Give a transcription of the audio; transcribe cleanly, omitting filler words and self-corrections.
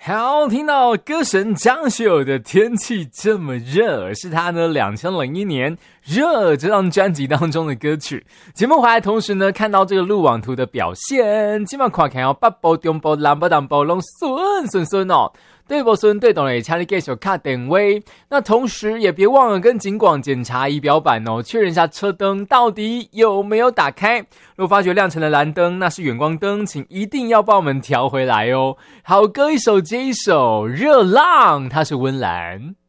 好，听到歌神张学友的天气这么热，是他呢2001年热这张专辑当中的歌曲。节目回来同时呢，看到这个路网图的表现，基本上看到北部、中部、南部、南部都顺哦。对不顺对懂了，请你继续卡电话。那同时也别忘了跟警广检查仪表板哦，确认一下车灯到底有没有打开。如果发觉亮成了蓝灯，那是远光灯，请一定要帮我们调回来哦。好歌一首接一首，热浪，它是温岚。